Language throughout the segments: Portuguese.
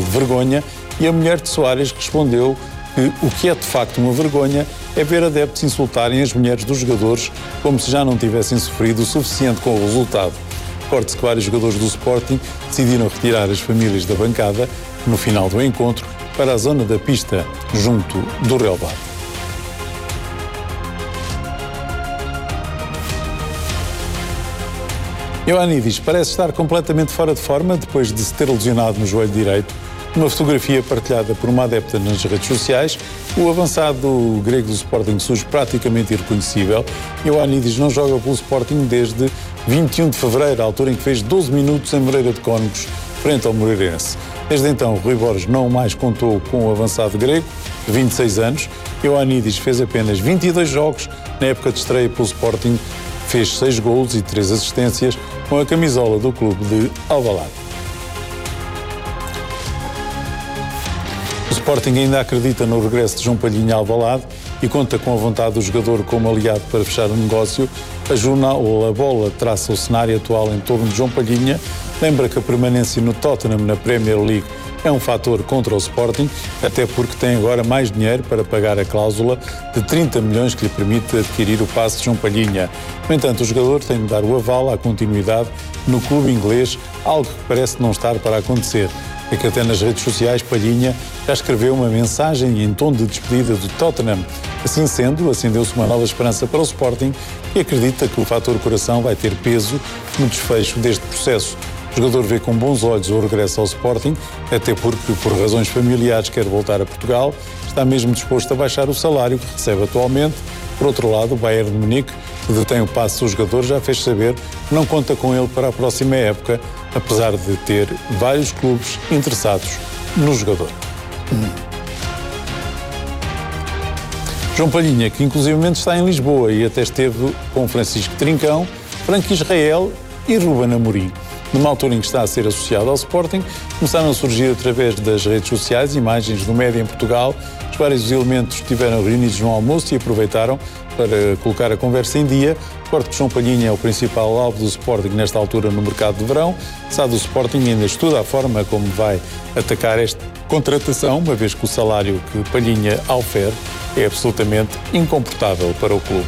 de vergonha, e a mulher de Soares respondeu que o que é de facto uma vergonha é ver adeptos insultarem as mulheres dos jogadores como se já não tivessem sofrido o suficiente com o resultado. Recorde-se que vários jogadores do Sporting decidiram retirar as famílias da bancada no final do encontro para a zona da pista, junto do relvado. Ioannidis parece estar completamente fora de forma depois de se ter lesionado no joelho direito. Numa fotografia partilhada por uma adepta nas redes sociais, o avançado grego do Sporting surge praticamente irreconhecível. Ioannidis não joga pelo Sporting desde 21 de fevereiro, a altura em que fez 12 minutos em Moreira de Cónegos, frente ao Moreirense. Desde então, Rui Borges não mais contou com o avançado grego, de 26 anos. Ioannidis fez apenas 22 jogos na época de estreia pelo Sporting, fez 6 golos e 3 assistências com a camisola do clube de Alvalade. O Sporting ainda acredita no regresso de João Palhinha a Alvalade e conta com a vontade do jogador como aliado para fechar o negócio. A jornal A Bola traça o cenário atual em torno de João Palhinha, lembra que a permanência no Tottenham na Premier League é um fator contra o Sporting, até porque tem agora mais dinheiro para pagar a cláusula de 30 milhões que lhe permite adquirir o passe de João Palhinha. No entanto, o jogador tem de dar o aval à continuidade no clube inglês, algo que parece não estar para acontecer. É que até nas redes sociais Palhinha já escreveu uma mensagem em tom de despedida do Tottenham. Assim sendo, acendeu-se uma nova esperança para o Sporting e acredita que o fator coração vai ter peso no desfecho deste processo. O jogador vê com bons olhos o regresso ao Sporting, até porque, por razões familiares, quer voltar a Portugal, está mesmo disposto a baixar o salário que recebe atualmente. Por outro lado, o Bayern de Munique, que detém o passe do jogador, já fez saber que não conta com ele para a próxima época, apesar de ter vários clubes interessados no jogador. João Palhinha, que inclusivamente está em Lisboa e até esteve com Francisco Trincão, Franco Israel e Ruben Amorim. Numa altura em que está a ser associado ao Sporting, começaram a surgir através das redes sociais imagens do média em Portugal. Os vários elementos estiveram reunidos no almoço e aproveitaram para colocar a conversa em dia. Recordo que João Palhinha é o principal alvo do Sporting nesta altura no mercado de verão. Sabe, o Sporting ainda estuda a forma como vai atacar esta contratação, uma vez que o salário que Palhinha ofere é absolutamente incomportável para o clube.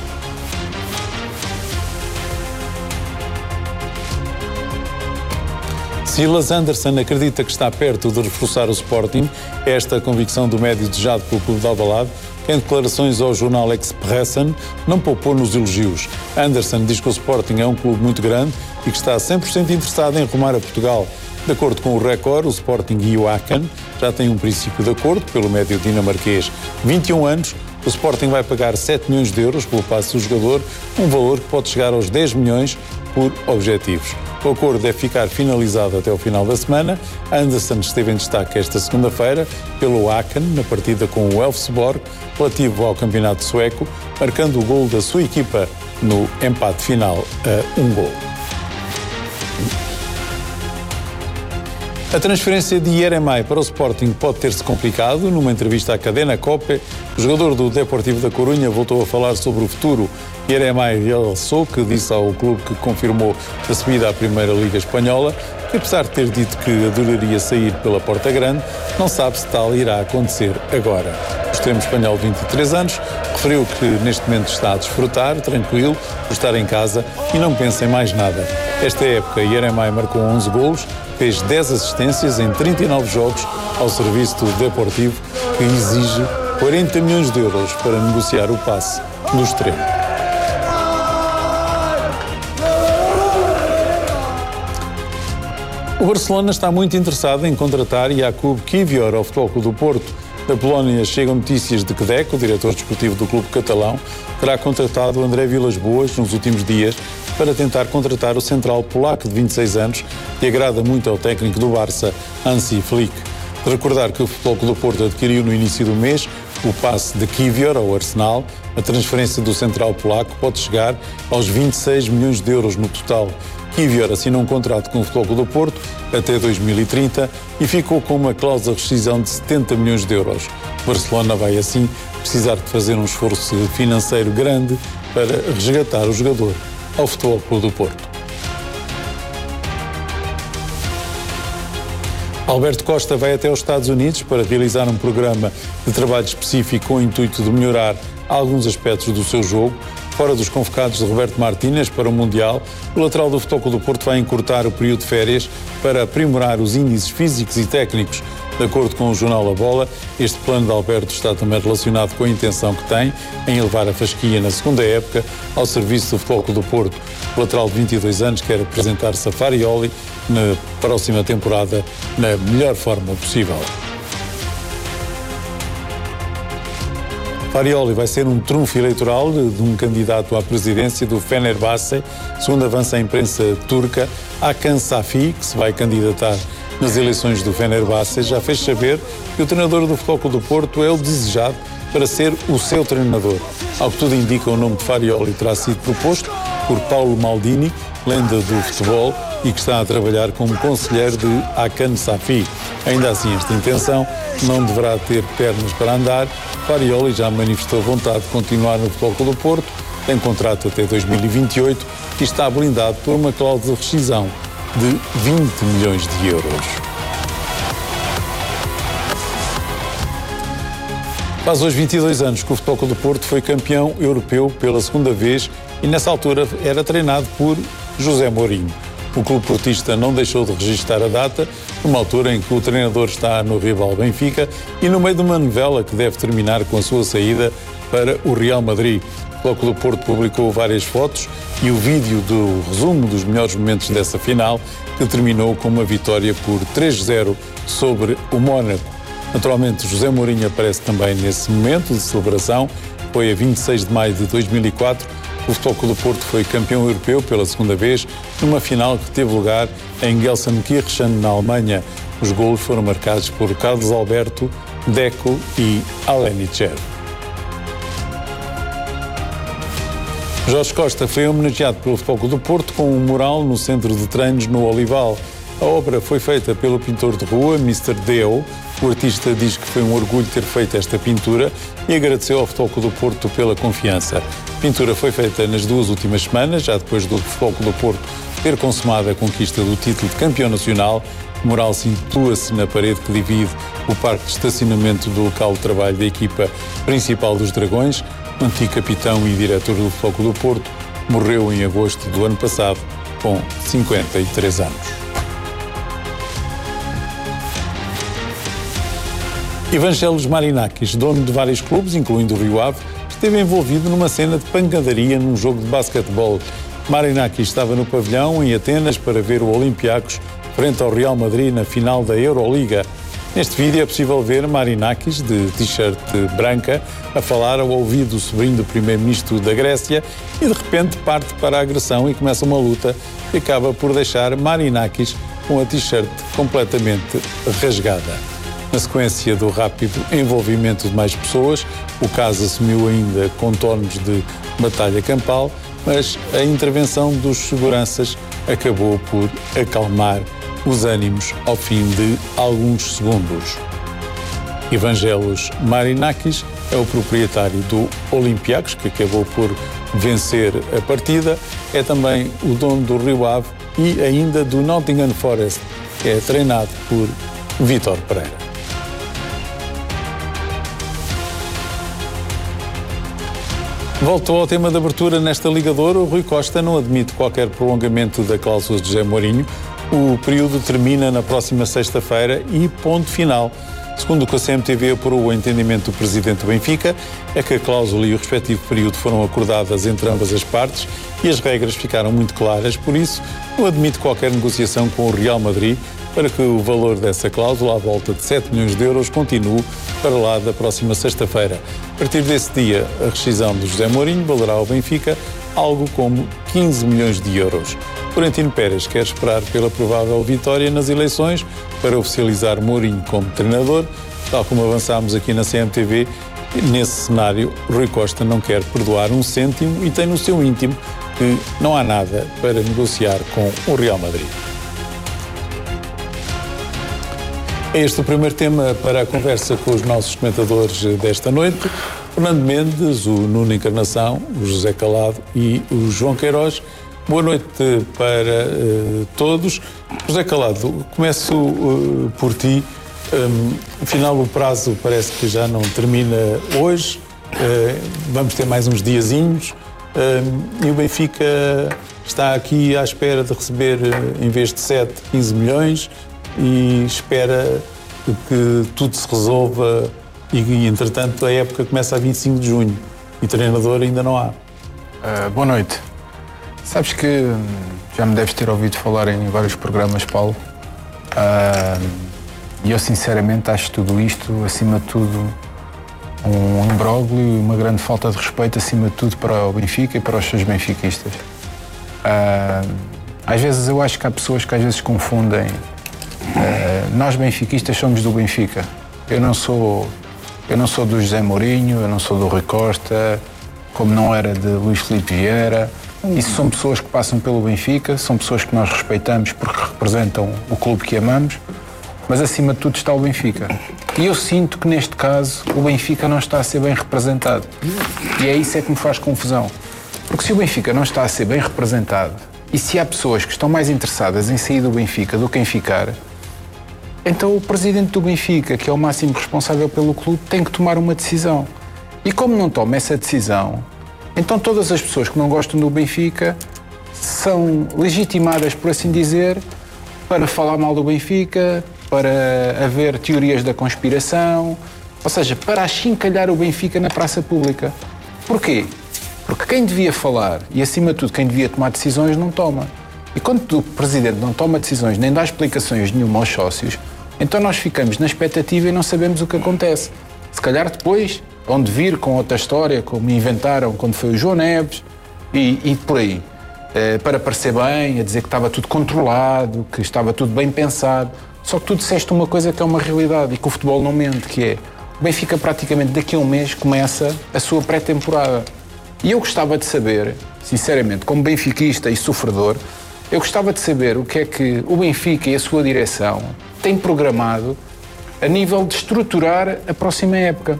Silas Anderson acredita que está perto de reforçar o Sporting. Esta convicção do médio desejado pelo clube de Alvalade, que em declarações ao jornal Expressen não poupou nos elogios. Anderson diz que o Sporting é um clube muito grande e que está 100% interessado em rumar a Portugal. De acordo com o Record, o Sporting e o Aachen já têm um princípio de acordo pelo médio dinamarquês. 21 anos, o Sporting vai pagar 7 milhões de euros pelo passe do jogador, um valor que pode chegar aos 10 milhões por objetivos. O acordo deve ficar finalizado até o final da semana. Anderson esteve em destaque esta segunda-feira pelo Aachen, na partida com o Elfsborg, relativo ao campeonato sueco, marcando o gol da sua equipa no empate final a 1 gol. A transferência de Yeremay para o Sporting pode ter-se complicado. Numa entrevista à cadena COPE, o jogador do Deportivo da Corunha voltou a falar sobre o futuro. Yeremay realçou que disse ao clube que confirmou a subida à Primeira Liga Espanhola, que apesar de ter dito que adoraria sair pela porta grande, não sabe se tal irá acontecer agora. O extremo espanhol de 23 anos referiu que neste momento está a desfrutar, tranquilo, por estar em casa e não pensa em mais nada. Esta época, Yeremay marcou 11 golos, fez 10 assistências em 39 jogos ao serviço do Deportivo, que exige 40 milhões de euros para negociar o passe do extremo. O Barcelona está muito interessado em contratar Jakub Kiwior ao Futebol Clube do Porto. Da Polónia chegam notícias de que Deco, o diretor desportivo do clube catalão, terá contratado André Vilas-Boas nos últimos dias para tentar contratar o central polaco de 26 anos, que agrada muito ao técnico do Barça, Hansi Flick. De recordar que o Futebol Clube do Porto adquiriu no início do mês o passe de Kiwior ao Arsenal. A transferência do central polaco pode chegar aos 26 milhões de euros no total. Kiwior assinou um contrato com o Futebol Clube do Porto até 2030 e ficou com uma cláusula de rescisão de 70 milhões de euros. O Barcelona vai, assim, precisar de fazer um esforço financeiro grande para resgatar o jogador ao Futebol Clube do Porto. Alberto Costa vai até os Estados Unidos para realizar um programa de trabalho específico com o intuito de melhorar alguns aspectos do seu jogo. Fora dos convocados de Roberto Martínez para o Mundial, o lateral do Futebol Clube do Porto vai encurtar o período de férias para aprimorar os índices físicos e técnicos. De acordo com o jornal A Bola, este plano de Alberto está também relacionado com a intenção que tem em elevar a fasquia na segunda época ao serviço do Futebol Clube do Porto. O lateral de 22 anos quer apresentar-se a Farioli na próxima temporada na melhor forma possível. Farioli vai ser um trunfo eleitoral de um candidato à presidência do Fenerbahçe, segundo avança a imprensa turca. Hakan Safi, que se vai candidatar nas eleições do Fenerbahçe, já fez saber que o treinador do Futebol Clube do Porto é o desejado para ser o seu treinador. Ao que tudo indica, o nome de Farioli terá sido proposto por Paulo Maldini, lenda do futebol, e que está a trabalhar como conselheiro de Hakan Safi. Ainda assim, esta intenção não deverá ter pernas para andar. Farioli já manifestou vontade de continuar no Futebol Clube do Porto, tem contrato até 2028 e está blindado por uma cláusula de rescisão de 20 milhões de euros. Faz hoje 22 anos que o Futebol Clube do Porto foi campeão europeu pela segunda vez e nessa altura era treinado por José Mourinho. O clube portista não deixou de registrar a data, numa altura em que o treinador está no rival Benfica e no meio de uma novela que deve terminar com a sua saída para o Real Madrid. O Futebol Clube do Porto publicou várias fotos e o vídeo do resumo dos melhores momentos dessa final, que terminou com uma vitória por 3-0 sobre o Mónaco. Naturalmente, José Mourinho aparece também nesse momento de celebração. Foi a 26 de maio de 2004. O Futebol Clube do Porto foi campeão europeu pela segunda vez, numa final que teve lugar em Gelsenkirchen, na Alemanha. Os golos foram marcados por Carlos Alberto, Deco e Alenichev. Jorge Costa foi homenageado pelo Futebol Clube do Porto com um mural no centro de treinos no Olival. A obra foi feita pelo pintor de rua, Mr. Deo. O artista diz que foi um orgulho ter feito esta pintura e agradeceu ao Futebol Clube do Porto pela confiança. A pintura foi feita nas 2 últimas semanas, já depois do Futebol Clube do Porto ter consumado a conquista do título de campeão nacional. O mural situa-se na parede que divide o parque de estacionamento do local de trabalho da equipa principal dos Dragões. O antigo capitão e diretor do Futebol Clube do Porto morreu em agosto do ano passado, com 53 anos. Evangelos Marinakis, dono de vários clubes, incluindo o Rio Ave, esteve envolvido numa cena de pancadaria num jogo de basquetebol. Marinakis estava no pavilhão em Atenas para ver o Olympiacos frente ao Real Madrid na final da Euroliga. Neste vídeo é possível ver Marinakis, de t-shirt branca, a falar ao ouvido do sobrinho do primeiro-ministro da Grécia e de repente parte para a agressão e começa uma luta que acaba por deixar Marinakis com a t-shirt completamente rasgada. Na sequência do rápido envolvimento de mais pessoas, o caso assumiu ainda contornos de batalha campal, mas a intervenção dos seguranças acabou por acalmar os ânimos ao fim de alguns segundos. Evangelos Marinakis é o proprietário do Olympiacos, que acabou por vencer a partida, é também o dono do Rio Ave e ainda do Nottingham Forest, que é treinado por Vítor Pereira. Voltou ao tema de abertura nesta ligadora. O Rui Costa não admite qualquer prolongamento da cláusula de José Mourinho. O período termina na próxima sexta-feira e ponto final. Segundo o que a CMTV apurou o entendimento do presidente do Benfica, é que a cláusula e o respectivo período foram acordadas entre ambas as partes e as regras ficaram muito claras. Por isso, não admite qualquer negociação com o Real Madrid para que o valor dessa cláusula, à volta de 7 milhões de euros, continue para lá da próxima sexta-feira. A partir desse dia, a rescisão de José Mourinho valerá ao Benfica algo como 15 milhões de euros. Florentino Pérez quer esperar pela provável vitória nas eleições para oficializar Mourinho como treinador. Tal como avançámos aqui na CMTV, nesse cenário, Rui Costa não quer perdoar um cêntimo e tem no seu íntimo que não há nada para negociar com o Real Madrid. É este o primeiro tema para a conversa com os nossos comentadores desta noite. Fernando Mendes, o Nuno Encarnação, o José Calado e o João Queiroz. Boa noite para todos. José Calado, começo por ti. Afinal, o prazo parece que já não termina hoje. Vamos ter mais uns diazinhos. E o Benfica está aqui à espera de receber, em vez de 7, 15 milhões e espera que tudo se resolva e entretanto, a época começa a 25 de junho e treinador ainda não há. Boa noite. Sabes que já me deves ter ouvido falar em vários programas, Paulo, e eu sinceramente acho tudo isto, acima de tudo, um imbróglio e uma grande falta de respeito, acima de tudo, para o Benfica e para os seus benfiquistas. Às vezes eu acho que há pessoas que às vezes confundem. Nós benfiquistas somos do Benfica. Eu não sou do José Mourinho, eu não sou do Rui Costa, como não era de Luís Filipe Vieira. Isso são pessoas que passam pelo Benfica, são pessoas que nós respeitamos porque representam o clube que amamos, mas acima de tudo está o Benfica. E eu sinto que neste caso o Benfica não está a ser bem representado. E é isso que me faz confusão. Porque se o Benfica não está a ser bem representado e se há pessoas que estão mais interessadas em sair do Benfica do que em ficar, então o presidente do Benfica, que é o máximo responsável pelo clube, tem que tomar uma decisão. E como não toma essa decisão, então todas as pessoas que não gostam do Benfica são legitimadas, por assim dizer, para falar mal do Benfica, para haver teorias da conspiração, ou seja, para achincalhar o Benfica na praça pública. Porquê? Porque quem devia falar e, acima de tudo, quem devia tomar decisões, não toma. E quando o presidente não toma decisões, nem dá explicações nenhuma aos sócios, então nós ficamos na expectativa e não sabemos o que acontece. Se calhar depois, onde vir com outra história, como inventaram quando foi o João Neves e por aí, para parecer bem, a dizer que estava tudo controlado, que estava tudo bem pensado. Só que tu disseste uma coisa que é uma realidade e que o futebol não mente, que é o Benfica praticamente daqui a um mês começa a sua pré-temporada. E eu gostava de saber, sinceramente, como benfiquista e sofredor, eu gostava de saber o que é que o Benfica e a sua direção têm programado a nível de estruturar a próxima época.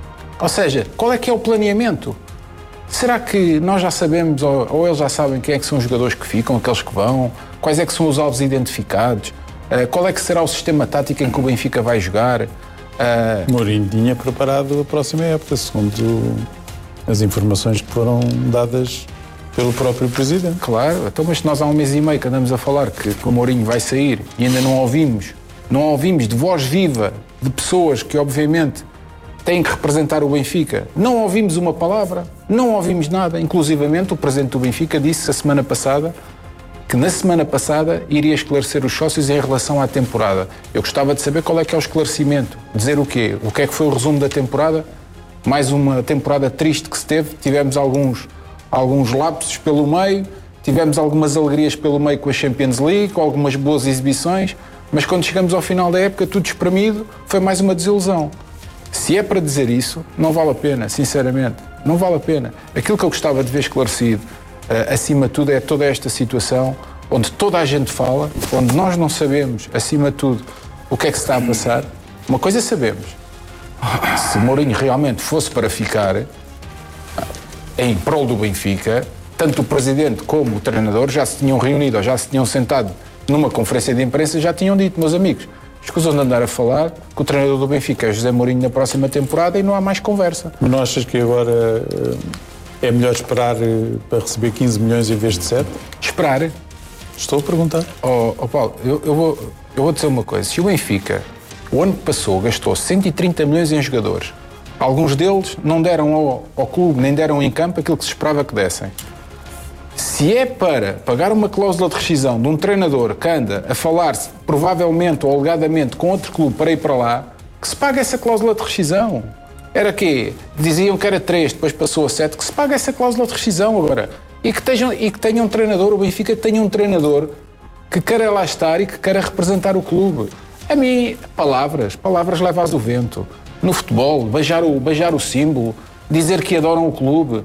Ou seja, qual é que é o planeamento? Será que nós já sabemos, ou eles já sabem quem é que são os jogadores que ficam, aqueles que vão, quais é que são os alvos identificados, qual é que será o sistema tático em que o Benfica vai jogar? Mourinho tinha preparado a próxima época, segundo as informações que foram dadas pelo próprio presidente. Claro, então, mas nós há um mês e meio que andamos a falar que o Mourinho vai sair e ainda não ouvimos de voz viva de pessoas que obviamente têm que representar o Benfica. Não ouvimos uma palavra, não ouvimos nada. Inclusivamente o presidente do Benfica disse a semana passada que na semana passada iria esclarecer os sócios em relação à temporada. Eu gostava de saber qual é que é o esclarecimento. Dizer o quê? O que é que foi o resumo da temporada? Mais uma temporada triste que se teve. Tivemos alguns lapsos pelo meio, tivemos algumas alegrias pelo meio com a Champions League, com algumas boas exibições, mas quando chegamos ao final da época, tudo espremido, foi mais uma desilusão. Se é para dizer isso, não vale a pena, sinceramente. Não vale a pena. Aquilo que eu gostava de ver esclarecido, acima de tudo, é toda esta situação onde toda a gente fala, onde nós não sabemos, acima de tudo, o que é que se está a passar. Uma coisa sabemos. Se Mourinho realmente fosse para ficar em prol do Benfica, tanto o presidente como o treinador já se tinham reunido ou já se tinham sentado numa conferência de imprensa e já tinham dito, meus amigos, escusam de andar a falar que o treinador do Benfica é José Mourinho na próxima temporada e não há mais conversa. Mas não achas que agora é melhor esperar para receber 15 milhões em vez de 7? Esperar? Estou a perguntar. Paulo, eu vou dizer uma coisa. Se o Benfica, o ano que passou, gastou 130 milhões em jogadores, alguns deles não deram ao clube, nem deram em campo aquilo que se esperava que dessem. Se é para pagar uma cláusula de rescisão de um treinador que anda a falar-se, provavelmente ou alegadamente, com outro clube para ir para lá, que se pague essa cláusula de rescisão. Era quê? Diziam que era 3, depois passou a 7, que se pague essa cláusula de rescisão agora. E que tenha um treinador, o Benfica tenha um treinador que queira lá estar e que queira representar o clube. A mim, palavras levas o vento. No futebol, beijar o símbolo, dizer que adoram o clube.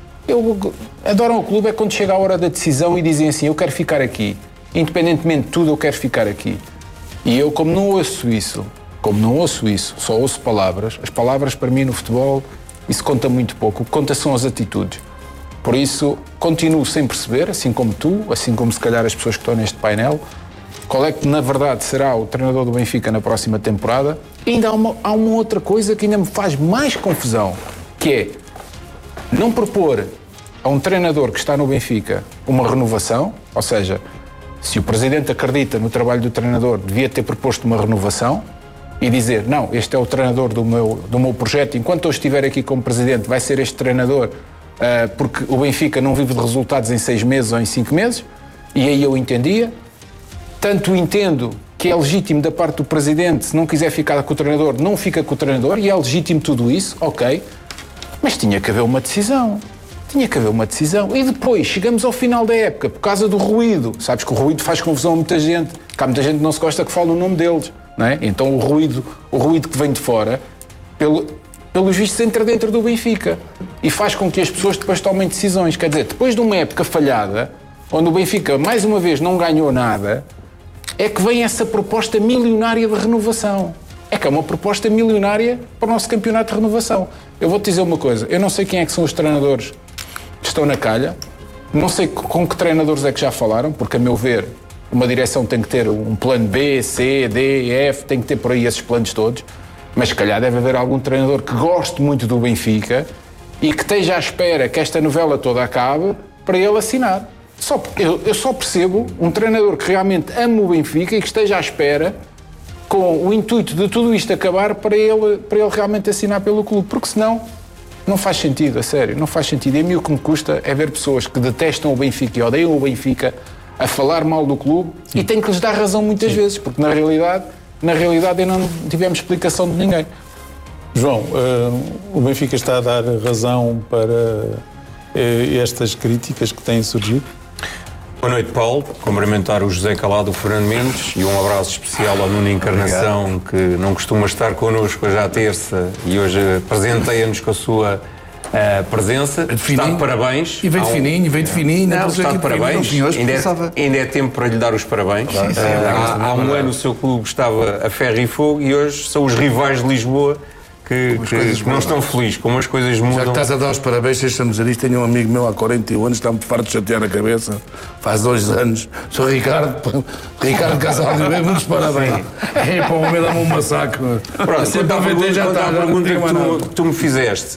Adoram o clube é quando chega a hora da decisão e dizem assim, eu quero ficar aqui. Independentemente de tudo, eu quero ficar aqui. E eu, como não ouço isso, só ouço palavras. As palavras, para mim, no futebol, isso conta muito pouco. O que conta são as atitudes. Por isso, continuo sem perceber, assim como tu, assim como se calhar as pessoas que estão neste painel, qual é que na verdade será o treinador do Benfica na próxima temporada. E ainda há uma outra coisa que ainda me faz mais confusão, que é não propor a um treinador que está no Benfica uma renovação, ou seja, se o Presidente acredita no trabalho do treinador, devia ter proposto uma renovação e dizer, não, este é o treinador do meu projeto, enquanto eu estiver aqui como Presidente vai ser este treinador, porque o Benfica não vive de resultados em 6 meses ou em 5 meses, e aí eu entendia. Tanto entendo que é legítimo da parte do Presidente, se não quiser ficar com o treinador, não fica com o treinador, e é legítimo tudo isso, ok, mas tinha que haver uma decisão. Tinha que haver uma decisão. E depois, chegamos ao final da época, por causa do ruído. Sabes que o ruído faz confusão a muita gente, que há muita gente que não se gosta que fale o nome deles, não é? Então o ruído que vem de fora, pelos vistos, entra dentro do Benfica e faz com que as pessoas depois tomem decisões. Quer dizer, depois de uma época falhada, onde o Benfica, mais uma vez, não ganhou nada, é que vem essa proposta milionária de renovação. É que é uma proposta milionária para o nosso campeonato de renovação. Eu vou-te dizer uma coisa, eu não sei quem é que são os treinadores que estão na calha, não sei com que treinadores é que já falaram, porque, a meu ver, uma direção tem que ter um plano B, C, D, F, tem que ter por aí esses planos todos, mas se calhar deve haver algum treinador que goste muito do Benfica e que esteja à espera que esta novela toda acabe para ele assinar. Eu só percebo um treinador que realmente ama o Benfica e que esteja à espera com o intuito de tudo isto acabar para ele realmente assinar pelo clube, porque senão não faz sentido, a sério, não faz sentido. E a mim o que me custa é ver pessoas que detestam o Benfica e odeiam o Benfica a falar mal do clube. Sim. E tenho que lhes dar razão muitas vezes, porque na realidade ainda não tivemos explicação de ninguém. João, o Benfica está a dar razão para estas críticas que têm surgido? Boa noite, Paulo. Cumprimentar o José Calado, o Fernando Mendes e um abraço especial ao Nuno Encarnação, que não costuma estar connosco hoje à terça e hoje presenteia-nos com a sua presença. Está de parabéns. E vem de fininho, vem de fininho. Não, está de parabéns. Ainda é tempo para lhe dar os parabéns. Há um ano o seu clube estava a ferro e fogo e hoje são os rivais de Lisboa que não estão felizes, como as coisas mudam. Já que estás a dar os parabéns, deixa-me dizer isto. Tenho um amigo meu há 41 anos, está-me farto de chatear a cabeça, faz 2 anos. Sou Ricardo Casal, muitos parabéns. É, para o meu dá-me um massacre. Pronto, quanto à pergunta que tu me fizeste,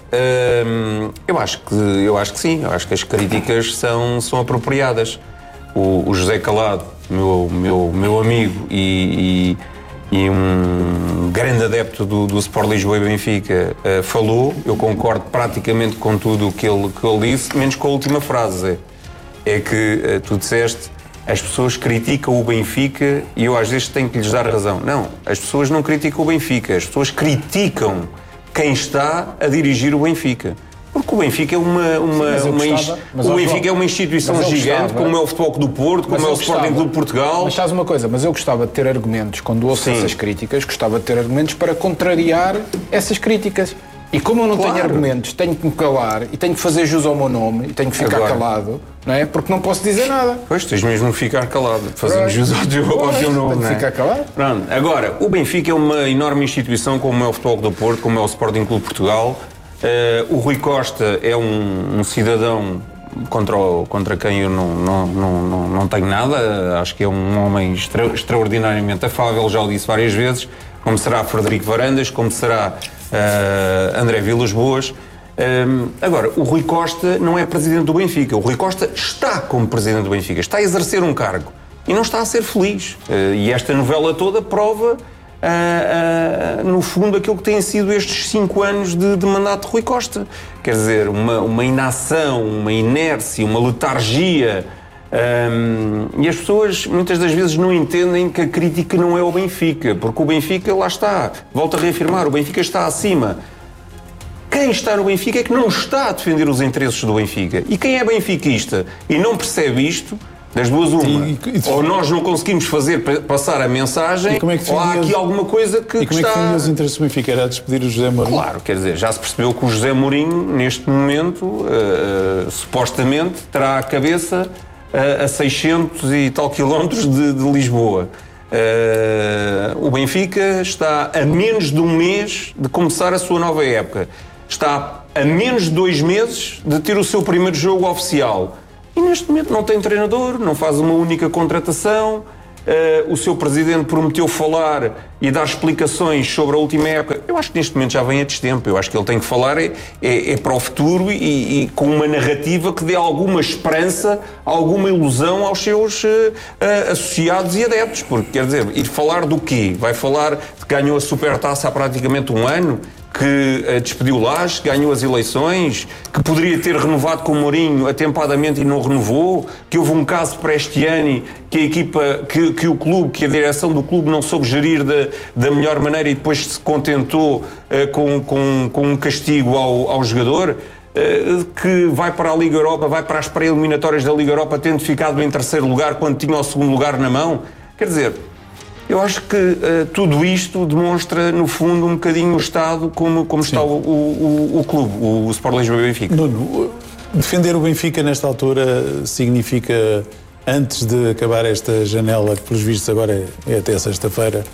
eu acho que sim, eu acho que as críticas são apropriadas. O José Calado, meu amigo e um grande adepto do Sport Lisboa e Benfica, falou. Eu concordo praticamente com tudo o que ele disse, menos com a última frase. É que tu disseste, as pessoas criticam o Benfica e eu às vezes tenho que lhes dar razão. Não, as pessoas não criticam o Benfica, as pessoas criticam quem está a dirigir o Benfica. Porque o Benfica é o Benfica é uma instituição gigante, como é o Futebol Clube do Porto, como é o Sporting Clube de Portugal. Mas sabes uma coisa, mas eu gostava de ter argumentos, quando ouço essas críticas, gostava de ter argumentos para contrariar essas críticas. E como eu não tenho argumentos, tenho que me calar e tenho que fazer jus ao meu nome e tenho que ficar calado, não é? Porque não posso dizer nada. Pois, tens mesmo que ficar calado, fazendo jus ao teu nome, não é? Ficar calado. Pronto. Agora, o Benfica é uma enorme instituição, como é o Futebol Clube do Porto, como é o Sporting Clube de Portugal. O Rui Costa é um cidadão contra quem eu não tenho nada. Acho que é um homem extraordinariamente afável, já o disse várias vezes, como será Frederico Varandas, como será André Vilas Boas. Agora, o Rui Costa não é presidente do Benfica. O Rui Costa está como presidente do Benfica, está a exercer um cargo e não está a ser feliz. E esta novela toda prova no fundo aquilo que têm sido estes 5 anos de mandato de Rui Costa. Quer dizer, uma inação, uma inércia, uma letargia, e as pessoas muitas das vezes não entendem que a crítica não é ao Benfica, porque o Benfica, lá está, volto a reafirmar, o Benfica está acima. Quem está no Benfica é que não está a defender os interesses do Benfica, e quem é benfiquista e não percebe isto, das duas uma, ou nós não conseguimos passar a mensagem, ou há aqui alguma coisa que E como é que defende os interesses do Benfica? Era despedir o José Mourinho? Claro, quer dizer, já se percebeu que o José Mourinho, neste momento, supostamente, terá a cabeça a 600 e tal quilómetros de Lisboa. O Benfica está a menos de um mês de começar a sua nova época. Está a menos de 2 meses de ter o seu primeiro jogo oficial. E neste momento não tem treinador, não faz uma única contratação. O seu presidente prometeu falar e dar explicações sobre a última época. Eu acho que neste momento já vem a destempo. Eu acho que ele tem que falar para o futuro e com uma narrativa que dê alguma esperança, alguma ilusão aos seus associados e adeptos. Porque, quer dizer, ir falar do quê? Vai falar que ganhou a Supertaça há praticamente um ano? Que despediu Lage, ganhou as eleições, que poderia ter renovado com o Mourinho atempadamente e não renovou, que houve um caso para este ano que a equipa, que o clube, que a direção do clube não soube gerir da melhor maneira e depois se contentou com um castigo ao jogador, que vai para a Liga Europa, vai para as pré-eliminatórias da Liga Europa tendo ficado em terceiro lugar quando tinha o segundo lugar na mão. Quer dizer, eu acho que tudo isto demonstra, no fundo, um bocadinho o estado como está o clube, o Sport Lisboa e Benfica. Nuno, defender o Benfica nesta altura significa, antes de acabar esta janela, que pelos vistos agora é até sexta-feira,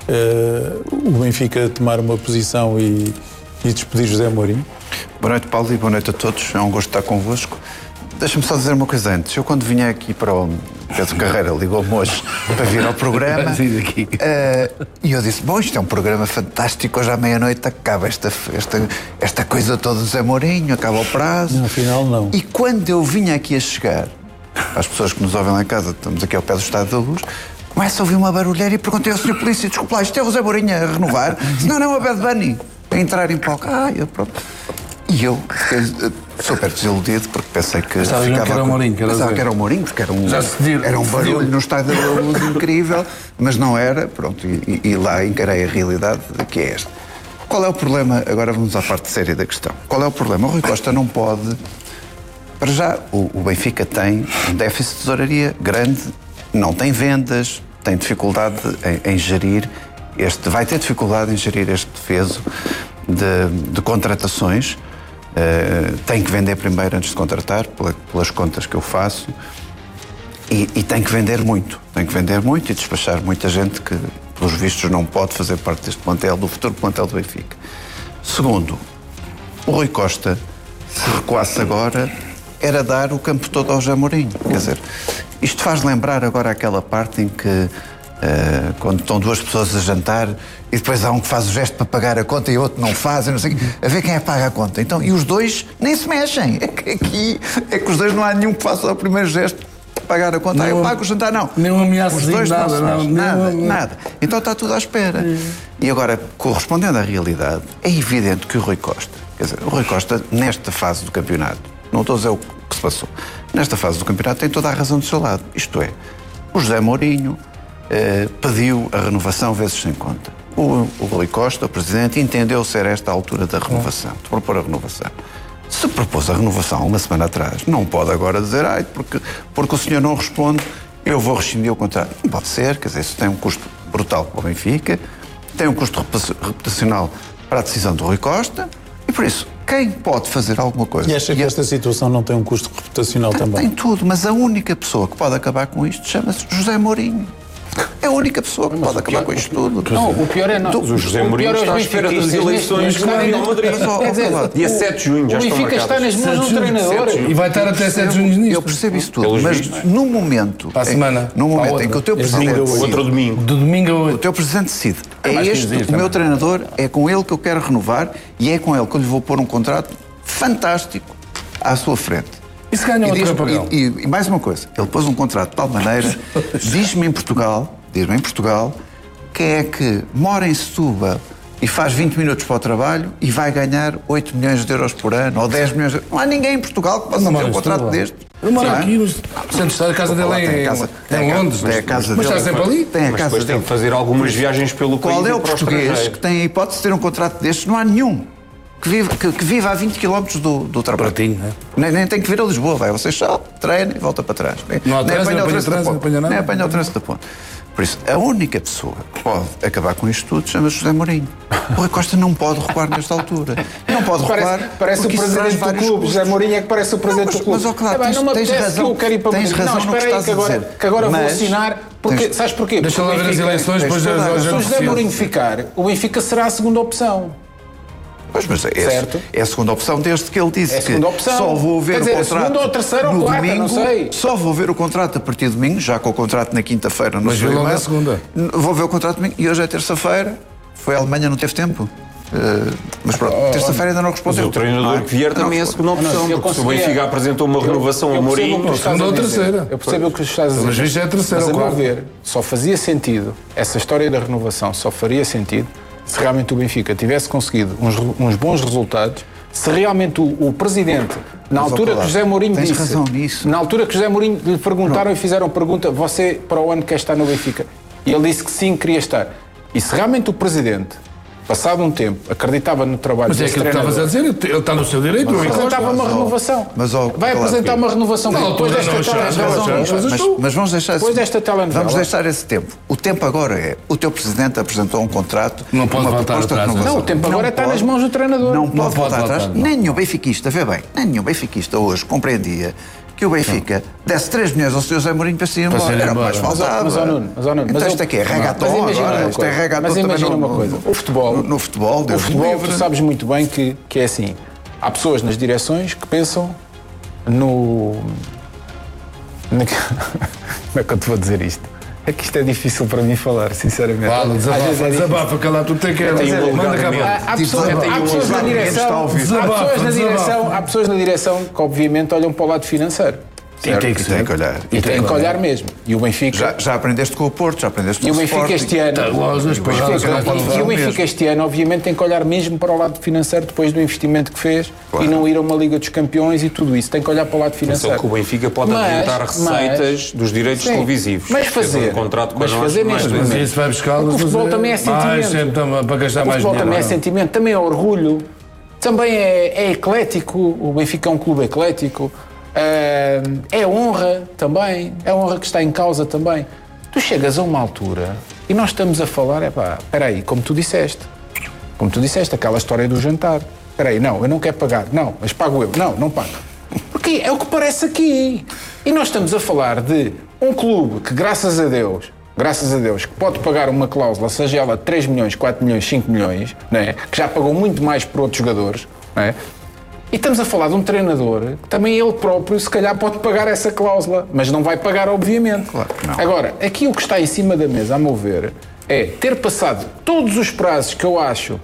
o Benfica tomar uma posição e despedir José Mourinho? Boa noite, Paulo, e boa noite a todos. É um gosto estar convosco. Deixa-me só dizer uma coisa antes. Eu, quando vinha aqui para o Pedro Carreira, ligou-me hoje para vir ao programa, e eu disse, bom, isto é um programa fantástico, hoje à meia-noite acaba esta coisa toda do Zé Mourinho, acaba o prazo. No final, não. E quando eu vinha aqui a chegar, às pessoas que nos ouvem lá em casa, estamos aqui ao pé do Estádio da Luz, começo a ouvir uma barulheira e perguntei ao Sr. Polícia, desculpa lá, isto é o Zé Mourinho a renovar? Não, é o Bad Bunny, a entrar em palco. Pronto. E eu fiquei super desiludido porque pensei que pensava que era o Mourinho, pensava que era o Mourinho, porque era um barulho no Estádio da Luz incrível, mas não era, pronto, e lá encarei a realidade que é esta. Qual é o problema? Agora vamos à parte séria da questão. Qual é o problema? O Rui Costa não pode. Para já, o Benfica tem um déficit de tesouraria grande, não tem vendas, tem dificuldade em gerir vai ter dificuldade em gerir este defeso de contratações. Tem que vender primeiro antes de contratar, pelas contas que eu faço, e tem que vender muito e despachar muita gente que, pelos vistos, não pode fazer parte deste plantel, do futuro plantel do Benfica. Segundo, o Rui Costa, se recuasse agora, era dar o campo todo ao José Mourinho. Quer dizer, isto faz lembrar agora aquela parte em que quando estão duas pessoas a jantar e depois há um que faz o gesto para pagar a conta e o outro não faz, não sei, a ver quem é que paga a conta. Então, e os dois nem se mexem. É que os dois não há nenhum que faça o primeiro gesto para pagar a conta. Eu pago o jantar, não. Nem uma ameaça os dois nada, nada. Então está tudo à espera. E agora, correspondendo à realidade, é evidente que o Rui Costa, quer dizer, o Rui Costa, nesta fase do campeonato, não estou a dizer o que se passou, nesta fase do campeonato tem toda a razão do seu lado. Isto é, o José Mourinho pediu a renovação vezes sem conta. O Rui Costa, o Presidente, entendeu ser esta a altura da renovação, de propor a renovação. Se propôs a renovação uma semana atrás, não pode agora dizer, porque o senhor não responde, eu vou rescindir o contrato. Não pode ser, quer dizer, isso tem um custo brutal para o Benfica, tem um custo reputacional para a decisão do Rui Costa, e por isso, quem pode fazer alguma coisa... E acha que esta situação não tem um custo reputacional também? Tem tudo, mas a única pessoa que pode acabar com isto chama-se José Mourinho. É a única pessoa que pode acabar com isto tudo. Não, o pior é nós. O José Mourinho está à espera das eleições que vêm ao Madrid. Dia 7 de junho já estão marcadas. O Benfica está nas mãos de um treinador. E vai estar até 7 de junho nisto. Eu percebo isso tudo, mas no momento em que o teu Presidente outro domingo. De domingo a hoje. O teu Presidente decide. É este o meu treinador, é com ele que eu quero renovar e é com ele que eu lhe vou pôr um contrato fantástico à sua frente. E se ganha outro apagão? E mais uma coisa, ele pôs um contrato de tal maneira, diz-me em Portugal, quem é que mora em Setúbal e faz 20 minutos para o trabalho e vai ganhar 8 milhões de euros por ano, ou 10 milhões de euros. Não há ninguém em Portugal que possa ter um contrato deste. Eu moro aqui no centro de estado, a casa dele é em Londres. Tem a casa dele. Mas está sempre ali? Tem a casa dele. Tem que fazer algumas viagens pelo país. Qual é o português que tem a hipótese de ter um contrato destes? Não há nenhum. Que vive a 20 km do trabalho. Pratinho, é? Nem tem que vir a Lisboa, vai ao Seixal, treina e volta para trás. Não há trânsito, não apanha o trânsito da ponte. Por isso, a única pessoa que pode acabar com isto tudo chama-se José Mourinho. O Rui Costa não pode recuar nesta altura. Não pode recuar. Parece o presidente do clube. José Mourinho é que parece o presidente do clube. Mas, claro, tens razão. Tens razão no que estás a dizer. Que agora vou assinar. Sabes porquê? Deixa lá ver as eleições, depois já... Se o José Mourinho ficar, o Benfica será a segunda opção. Pois, mas Certo. é a segunda opção, desde que ele disse que só vou ver o contrato segunda ou terceira ou no quarta, domingo, não sei. só vou ver o contrato a partir de domingo, já com o contrato na quinta-feira no Mas seu viu logo e-mail. na segunda. Vou ver o contrato domingo e hoje é terça-feira, foi a Alemanha, não teve tempo. Mas pronto, terça-feira ainda não Mas respondeu. o treinador que vier também é a segunda opção, eu porque se o conseguia- Benfica apresentou uma renovação a Mourinho... segunda ou terceira. Eu percebo o que estás a dizer. Mas isto é a terceira Mas a ou meu quarta. ver, só fazia sentido, essa história da renovação só faria sentido se realmente o Benfica tivesse conseguido uns bons resultados, se realmente o presidente, na altura que José Mourinho tens disse... razão nisso. Na altura que José Mourinho lhe perguntaram e fizeram pergunta, você para o ano quer estar no Benfica? E ele disse que sim, queria estar. E se realmente o presidente, passado um tempo, acreditava no trabalho Mas é desse aquilo que treinador... estavas a dizer, ele está no seu direito. o Rui Apresentava Costa. uma renovação. Vai apresentar uma renovação Não, depois não, desta não, telenovela. Mas vamos deixar Depois desta telenovela. Vamos deixar esse tempo. O tempo agora é, o teu presidente apresentou um contrato, Não pode uma voltar proposta de atrás. renovação. Não, o tempo agora está pode- nas mãos do treinador. Não pode voltar voltar, atrás. não. Nem nenhum benfiquista, vê bem, nem nenhum benfiquista hoje compreendia que o Benfica desse 3 milhões ao Sr. José Mourinho para se ir embora. ir Era o que mais embora. faltava. Mas, ó Nuno, Então mas isto aqui é reggaeton mas imagina agora. uma Isto é coisa, reggaeton mas também imagina uma coisa. O futebol... No futebol, Deus O futebol, livre. tu sabes muito bem que é assim. Há pessoas nas direções que pensam no... Como é que eu te vou dizer isto? É que isto é difícil para mim falar, sinceramente. Fala, Às vezes é desabafa, difícil. desabafa, que lá tu tem que... Manda cá. Há pessoas na direção, há pessoas na direção que obviamente olham para o lado financeiro. Tem que E tem que olhar. E tem que olhar mesmo. E o Benfica... Já aprendeste com o Porto, já aprendeste com E o o Benfica Sporting. este ano... E o Benfica este ano, obviamente, tem que olhar mesmo para o lado financeiro depois do investimento que fez Claro. e não ir a uma Liga dos Campeões e tudo isso. Tem que olhar para o lado Só financeiro. que o Benfica pode aumentar receitas dos direitos Sim. televisivos. Mas Fez fazer, um contrato com mas nós, fazer mais neste dois momento. anos. Isso vai buscá-lo. Porque o futebol também é Mais sentimento. sempre para gastar O mais futebol dinheiro. também é não. sentimento, também é orgulho, também é eclético. O Benfica é um clube eclético. É honra também, é honra que está em causa também. Tu chegas a uma altura e nós estamos a falar, espera aí, como tu disseste, aquela história do jantar. Espera aí, não, eu não quero pagar, não, mas pago eu, não pago. Porque é o que parece aqui. E nós estamos a falar de um clube que, graças a Deus, que pode pagar uma cláusula, seja ela 3 milhões, 4 milhões, 5 milhões, não é? Que já pagou muito mais por outros jogadores, não é? E estamos a falar de um treinador que também ele próprio, se calhar, pode pagar essa cláusula, mas não vai pagar, obviamente. Claro que não. Agora, aqui o que está em cima da mesa, a meu ver, é ter passado todos os prazos que eu acho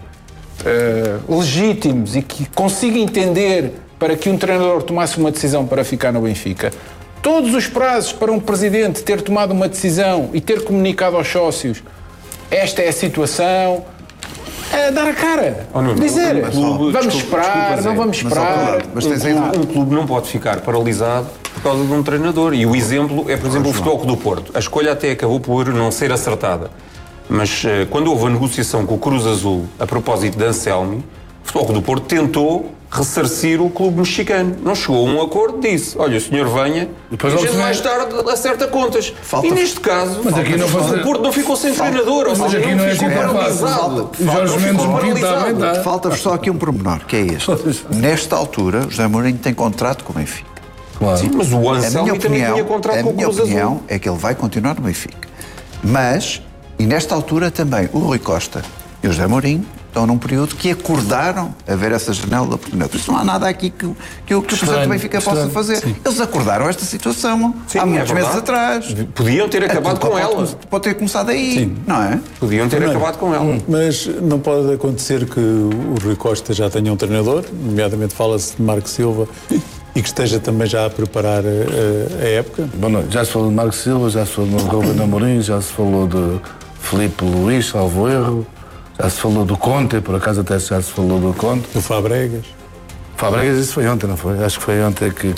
legítimos e que consigo entender para que um treinador tomasse uma decisão para ficar no Benfica. Todos os prazos para um presidente ter tomado uma decisão e ter comunicado aos sócios esta é a situação... dar a cara, dizer, vamos esperar, não vamos esperar. Mas tens aí Um clube não pode ficar paralisado por causa de um treinador. E o exemplo é, por exemplo, o Futebol Clube do Porto. A escolha até acabou por não ser acertada. Mas quando houve a negociação com o Cruz Azul a propósito de Anselmi, o Futebol Clube do Porto tentou ressarcir o clube mexicano. Não chegou a um acordo, disse, olha, o senhor venha Depois e a ele gente vem. mais tarde acerta contas. E neste caso, Mas aqui não o Porto não ficou sem treinador. Ou Mas seja, aqui não é ficou assim tão paralisado. fácil. O Jorge Não Mendes ficou Mourinho também paralisado. está. Falta-vos só aqui um pormenor, que é este. Nesta altura, o José Mourinho tem contrato com o Benfica. Claro. Sim, mas o A minha Anselmi também tinha contrato com o Cruz opinião Azul. é que ele vai continuar no Benfica. Mas, e nesta altura também, o Rui Costa e o José Mourinho estão num período que acordaram a ver essa janela da oportunidade. Por isso não há nada aqui que o Presidente do Benfica possa fazer. Sim. Eles acordaram esta situação Sim, há é muitos meses verdade. atrás. Podiam ter acabado Tudo com ela. Pode ter começado aí, não é? Podiam ter acabado com ela. Mas não pode acontecer que o Rui Costa já tenha um treinador, nomeadamente fala-se de Marco Silva, e que esteja também já a preparar a época. Boa noite. Já se falou de Marco Silva, já se falou de Ruben Amorim, já se falou de Filipe Luís, salvo erro, já se falou do Conte, por acaso até já se falou do Conte. Do Fabregas. Fabregas, isso foi ontem, não foi? Acho que foi ontem que...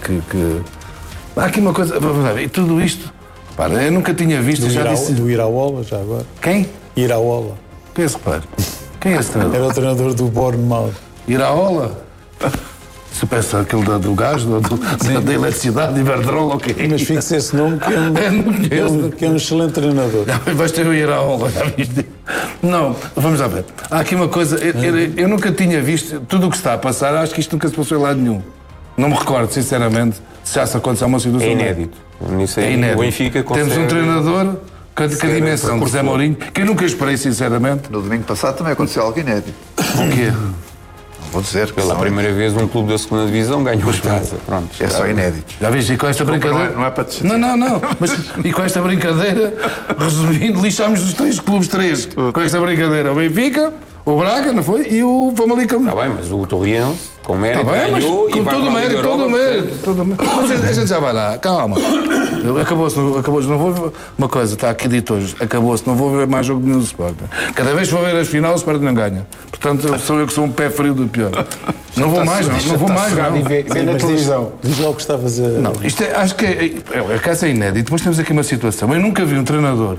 Há aqui uma coisa, vamos lá ver, e tudo isto, para, eu nunca tinha visto, já disse... Do Iraola, já agora. Quem? Iraola. Quem é esse reparo? Quem é esse treinador? Era o treinador do Bournemouth. Iraola? Se pensa aquele do gás, da eletricidade, Iberdrola, ok. Mas fixe esse nome, que é um excelente treinador. Vais ter o Iraola, já viste? Não, vamos lá ver. Há aqui uma coisa, eu nunca tinha visto tudo o que está a passar, acho que isto nunca se passou em lado nenhum. Não me recordo, sinceramente, se já se aconteceu uma situação. É inédito. Nisso É aí, inédito. o Benfica consegue... Temos um treinador com a dimensão de José Mourinho, que eu nunca esperei, sinceramente. No domingo passado também aconteceu algo inédito. O quê? Vou dizer. Pela primeira vez um clube da segunda divisão ganhou a taça. Pronto. É só inédito. Já viste? E com esta brincadeira... Não é para te Não. Mas, e com esta brincadeira, resumindo, lixámos os 3 clubes 3. Com esta brincadeira, o Benfica, o Braga, não foi? E o Famalicão. Está bem, mas o Torriense, com mérito, ganhou e com vai todo o para a Liga mérito, todo o Europa, mérito, todo o mérito. Mas a gente já vai lá, calma. Acabou-se, não vou ver uma coisa, está aqui dito hoje, acabou-se, não vou ver mais jogo nenhum do Sporting. Cada vez que vou ver as finais, o Sporting não ganha. Portanto, sou eu que sou um pé frio do pior. Não vou mais, não vou mais. Ver na televisão. Diz lá o que estavas a... Não, isto é, acho que é inédito. Depois temos aqui uma situação. Eu nunca vi um treinador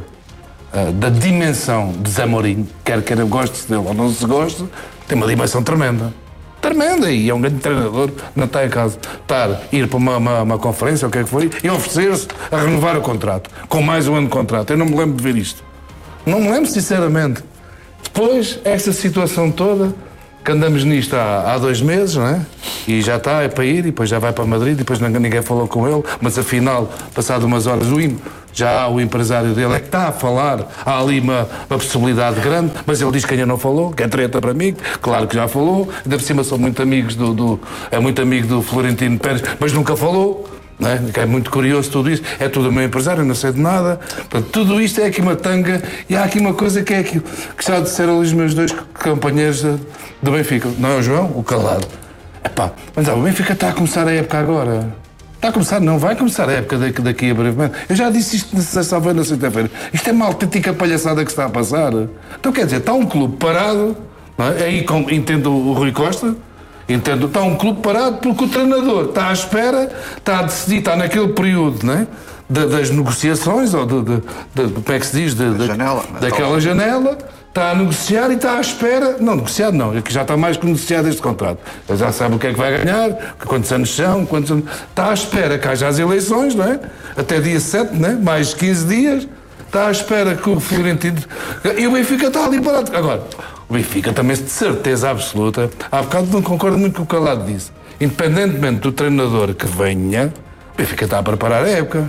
da dimensão de Zé Mourinho, quer eu goste dele ou não se goste, tem uma dimensão tremenda. Tremenda, e é um grande treinador, não está em casa. Ir para uma conferência, ou o que é que foi, e oferecer-se a renovar o contrato, com mais um ano de contrato. Eu não me lembro de ver isto. Não me lembro, sinceramente. Depois, esta situação toda, que andamos nisto há 2 meses, não é? E já está, é para ir, e depois já vai para Madrid, e depois ninguém falou com ele, mas afinal, passado umas horas, já há o empresário dele é que está a falar, há ali uma possibilidade grande, mas ele diz que ainda não falou, que é treta para mim, claro que já falou, ainda por cima são muito amigos é muito amigo do Florentino Pérez, mas nunca falou. Não é? Que é muito curioso tudo isso, é tudo o meu empresário, não sei de nada. Portanto, tudo isto é aqui uma tanga e há aqui uma coisa que é aquilo que já disseram ali os meus 2 companheiros do Benfica, não é o João? O Calado. Epá, mas o Benfica está a começar a época agora. Está a começar, não vai começar a época daqui a brevemente. Eu já disse isto na sexta-feira. Isto é uma autêntica palhaçada que se está a passar. Então quer dizer, está um clube parado, não é? Aí entendo o Rui Costa. Entendo, está um clube parado porque o treinador está à espera, está a decidir, está naquele período, não é? Das negociações, ou como é que se diz? Daquela janela, está a negociar e está à espera. Não, negociado não, é que já está mais que negociado este contrato. Ele já sabe o que é que vai ganhar, quantos anos são, está à espera que haja as eleições, não é? Até dia 7, não é? Mais 15 dias, está à espera que o Florentino. E o Benfica está ali parado. Agora. O Benfica também, de certeza absoluta, há bocado não concordo muito com o que o Calado disse. Independentemente do treinador que venha, o Benfica está a preparar a época.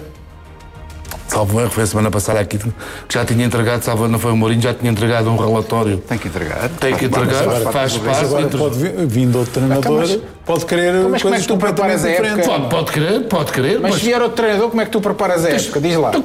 Salvo erro, foi a semana passada aqui que já tinha entregado, salvo não foi o Mourinho, já tinha entregado um relatório. Tem que entregar. Faz parte. Agora pode vir outro treinador, pode querer coisas completamente diferentes. Pode querer. Mas se vier outro treinador, como é que tu preparas a época? Diz lá.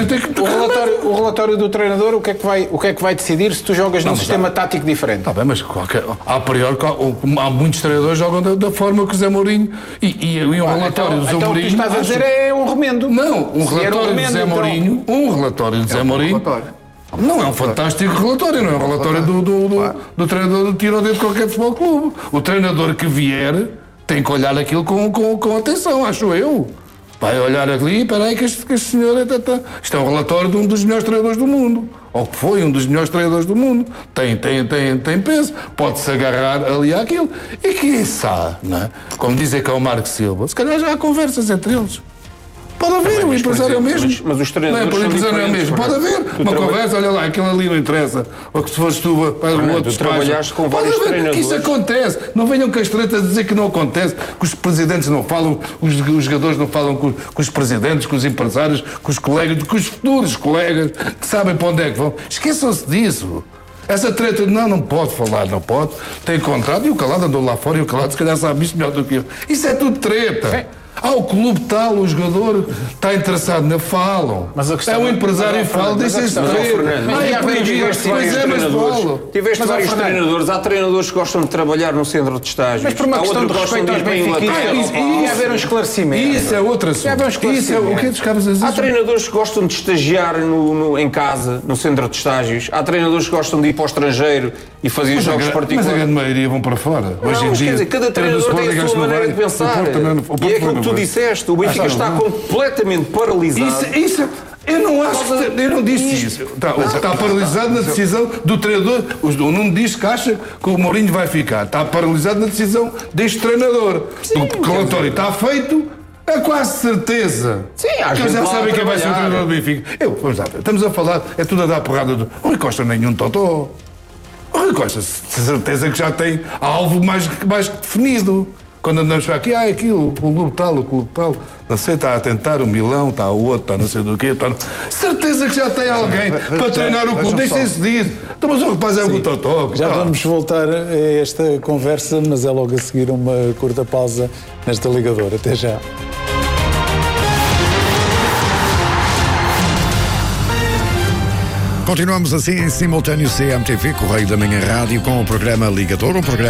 O relatório do treinador, o que é que vai decidir se tu jogas num sistema tático diferente? Está bem, mas a priori há muitos treinadores que jogam da forma que o Zé Mourinho e um relatório do Zé Mourinho... Então o que tu estás a dizer é um remendo. Não, um relatório do Zé Mourinho... Um relatório de Zé Mourinho não é um fantástico relatório, não é um relatório do treinador do tiro de qualquer futebol clube. O treinador que vier tem que olhar aquilo com atenção, acho eu. Vai olhar ali, espera aí que este senhor... Isto é um relatório de um dos melhores treinadores do mundo. Ou que foi um dos melhores treinadores do mundo. Tem peso. Pode-se agarrar ali àquilo. E quem sabe, não é? Como dizem que é o Marco Silva, se calhar já há conversas entre eles. Pode haver, o empresário é o mesmo. Mas os treinadores não, o empresário é o mesmo. Pode haver uma conversa, olha lá, aquilo ali não interessa. Ou que se fores tu para o outro espaço. Trabalhaste com vários treinadores. Que isso acontece. Não venham com as tretas dizer que não acontece, que os presidentes não falam, os jogadores não falam com os presidentes, com os empresários, com os colegas, com os futuros colegas, que sabem para onde é que vão. Esqueçam-se disso. Essa treta, não pode falar, não pode. Tem contrato e o Calado andou lá fora e o Calado se calhar sabe isso melhor do que eu. Isso é tudo treta. O clube tal, o jogador está interessado, não falam. É o empresário fala, deixa-se ver. Tiveste vários treinadores. Há treinadores que gostam de trabalhar no centro de estágios. Mas por uma questão de respeito aos benfiquistas, ia haver um esclarecimento. Isso é outra assunto. O que é que acabas a dizer? Há treinadores que gostam de estagiar em casa, no centro de estágios. Há treinadores que gostam de ir para o estrangeiro e fazer jogos particulares. Mas a grande maioria vão para fora. Hoje em dia, quer dizer, cada treinador tem a sua maneira de pensar. E é aquilo que tu disseste, o Benfica está completamente paralisado. Eu não disse isso. Está paralisado na decisão do treinador. O Nuno diz que acha que o Mourinho vai ficar. Está paralisado na decisão deste treinador. O relatório está feito, é quase certeza. Sim, que já sabem quem vai ser o treinador do Benfica. Vamos lá, estamos a falar, é tudo a dar porrada do. O Rui Costa nenhum totó. O Rui Costa, de certeza que já tem alvo mais definido. Quando andamos para aqui, aquilo, o clube tal, não sei, está a tentar o Milão, está o outro, está não sei do quê, certeza que já tem alguém para treinar o clube, deixem-se disso. Mas o rapaz é um totó. Já vamos voltar a esta conversa, mas é logo a seguir uma curta pausa nesta ligadora. Até já. Continuamos assim em simultâneo CMTV, Correio da Manhã Rádio, com o programa Ligador, um programa